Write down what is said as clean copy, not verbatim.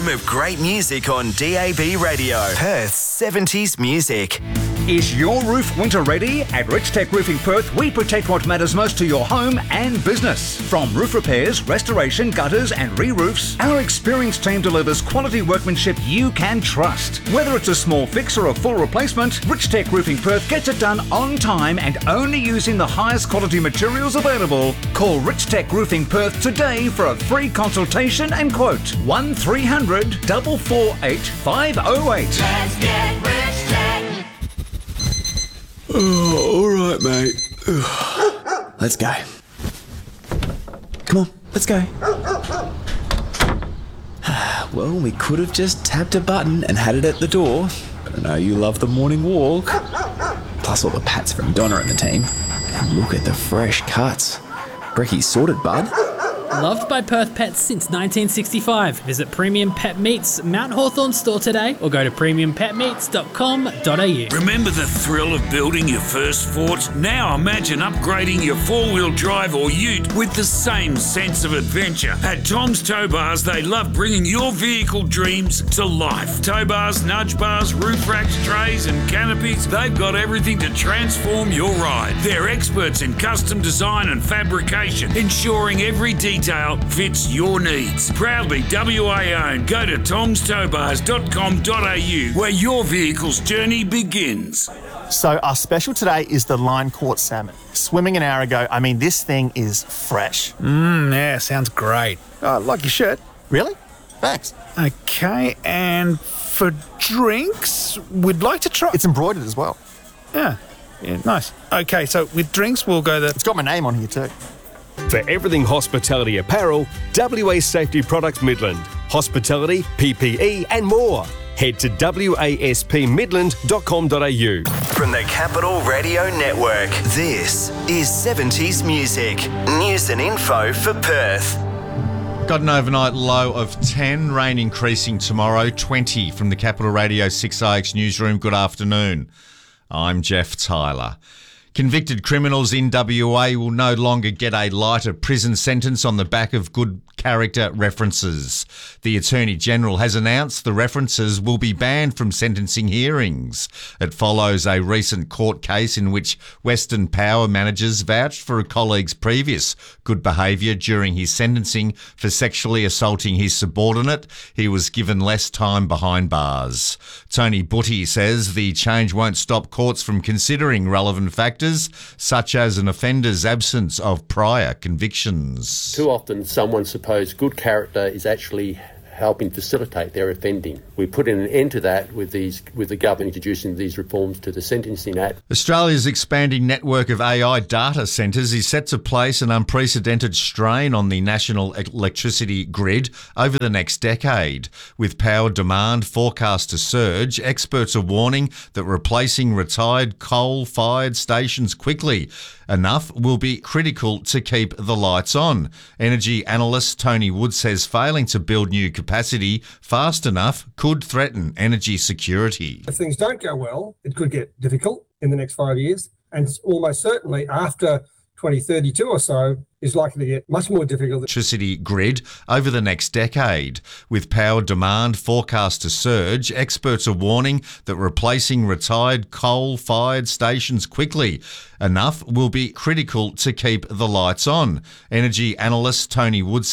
home of great music on DAB Radio. Perth's 70s music. Is your roof winter ready? At Rich Tech Roofing Perth, we protect what matters most to your home and business. From roof repairs, restoration, gutters and re-roofs, our experienced team delivers quality workmanship you can trust. Whether it's a small fix or a full replacement, Rich Tech Roofing Perth gets it done on time and only using the highest quality materials available. Call Rich Tech Roofing Perth today for a free consultation and quote. 1300 448 508. Let's get Rich Tech. Oh, all right, mate. Let's go. Come on, let's go. Well, we could have just tapped a button and had it at the door. But I know you love the morning walk. Plus all the pats from Donna and the team. And look at the fresh cuts. Brecky's sorted, bud. Loved by Perth Pets since 1965. Visit Premium Pet Meats Mount Hawthorn store today or go to premiumpetmeats.com.au. Remember the thrill of building your first fort? Now imagine upgrading your four-wheel drive or ute with the same sense of adventure. At Tom's Tow Bars, they love bringing your vehicle dreams to life. Tow bars, nudge bars, roof racks, trays and canopies, they've got everything to transform your ride. They're experts in custom design and fabrication, ensuring every detail fits your needs. Proudly WA owned. Go to tomstowbars.com.au where your vehicle's journey begins. So our special today is the line caught salmon. Swimming an hour ago, I mean, this thing is fresh. Yeah, sounds great. Oh, like your shirt. Really? Thanks. Okay, and for drinks, we'd like to try... It's embroidered as well. Yeah, nice. Okay, so with drinks, we'll go the... It's got my name on here too. For everything hospitality apparel, WA Safety Products Midland, hospitality, PPE and more. Head to waspmidland.com.au. From the Capital Radio Network, this is 70s music. News and info for Perth. Got an overnight low of 10, rain increasing tomorrow, 20 from the Capital Radio 6IX newsroom. Good afternoon. I'm Jeff Tyler. Convicted criminals in WA will no longer get a lighter prison sentence on the back of good character references. The Attorney-General has announced the references will be banned from sentencing hearings. It follows a recent court case in which Western Power managers vouched for a colleague's previous good behaviour during his sentencing for sexually assaulting his subordinate. He was given less time behind bars. Tony Butty says the change won't stop courts from considering relevant factors, such as an offender's absence of prior convictions. Too often someone's supposed good character is actually helping facilitate their offending. We put in an end to that with the government introducing these reforms to the Sentencing Act. Australia's expanding network of AI data centres is set to place an unprecedented strain on the national electricity grid over the next decade. With power demand forecast to surge, experts are warning that replacing retired coal-fired stations quickly enough will be critical to keep the lights on. Energy analyst Tony Wood says failing to build new capacity fast enough could threaten energy security. If things don't go well, it could get difficult in the next 5 years, and almost certainly after 2032 or so is likely to get much more difficult. Electricity grid over the next decade. With power demand forecast to surge, experts are warning that replacing retired coal-fired stations quickly enough will be critical to keep the lights on. Energy analyst Tony Wood